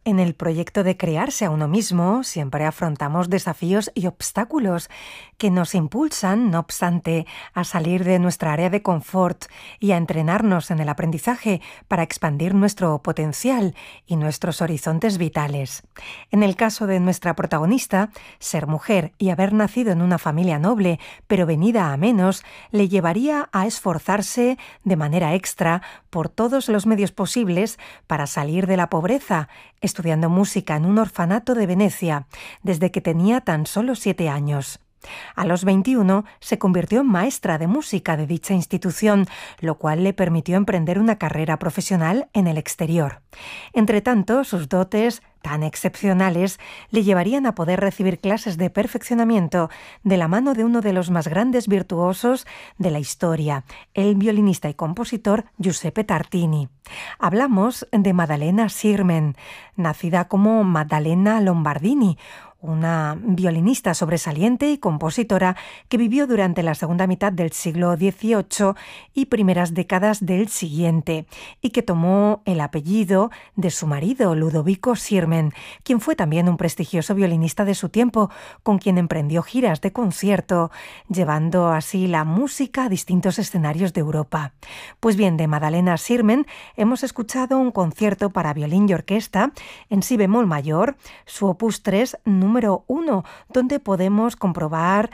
En el proyecto de crearse a uno mismo siempre afrontamos desafíos y obstáculos que nos impulsan, no obstante, a salir de nuestra área de confort y a entrenarnos en el aprendizaje para expandir nuestro potencial y nuestros horizontes vitales. En el caso de nuestra protagonista, ser mujer y haber nacido en una familia noble, pero venida a menos, le llevaría a esforzarse de manera extra por todos los medios posibles para salir de la pobreza, estudiando música en un orfanato de Venecia, desde que tenía tan solo 7 años. A los 21 se convirtió en maestra de música de dicha institución, lo cual le permitió emprender una carrera profesional en el exterior. Entretanto, sus dotes tan excepcionales le llevarían a poder recibir clases de perfeccionamiento de la mano de uno de los más grandes virtuosos de la historia, el violinista y compositor Giuseppe Tartini. Hablamos de Maddalena Sirmen, nacida como Maddalena Lombardini, una violinista sobresaliente y compositora que vivió durante la segunda mitad del siglo XVIII y primeras décadas del siguiente, y que tomó el apellido de su marido, Ludovico Sirmen, quien fue también un prestigioso violinista de su tiempo, con quien emprendió giras de concierto, llevando así la música a distintos escenarios de Europa. Pues bien, de Maddalena Sirmen hemos escuchado un concierto para violín y orquesta en si bemol mayor, su opus 3, número 1, donde podemos comprobar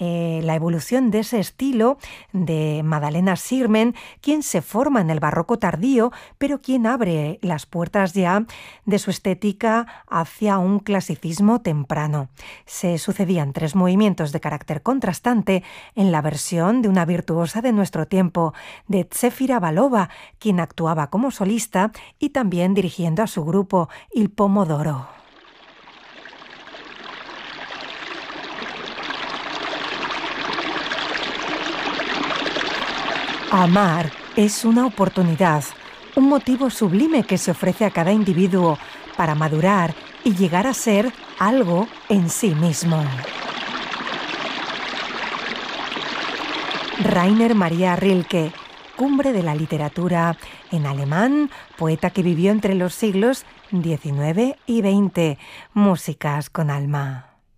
la evolución de ese estilo de Maddalena Sirmen, quien se forma en el barroco tardío, pero quien abre las puertas ya de su estética hacia un clasicismo temprano. Se sucedían 3 movimientos de carácter contrastante en la versión de una virtuosa de nuestro tiempo, de Zefira Balova, quien actuaba como solista y también dirigiendo a su grupo, Il Pomodoro. Amar es una oportunidad, un motivo sublime que se ofrece a cada individuo para madurar y llegar a ser algo en sí mismo. Rainer Maria Rilke, cumbre de la literatura en alemán, poeta que vivió entre los siglos XIX y XX. Músicas con alma.